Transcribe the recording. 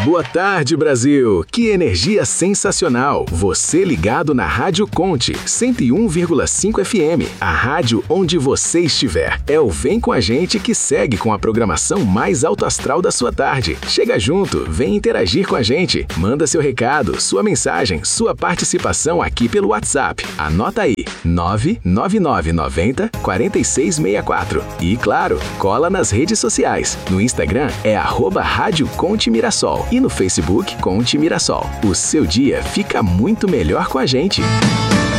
Boa tarde, Brasil! Que energia sensacional! Você ligado na Rádio Conte, 101,5 FM, a rádio onde você estiver. É o Vem Com a Gente que segue com a programação mais alto astral da sua tarde. Chega junto, vem interagir com a gente. Manda seu recado, sua mensagem, sua participação aqui pelo WhatsApp. Anota aí, 99990 4664. E claro, cola nas redes sociais. No Instagram é @Rádio Conte Mirassol e no Facebook Conte Mirassol. O seu dia fica muito melhor com a gente.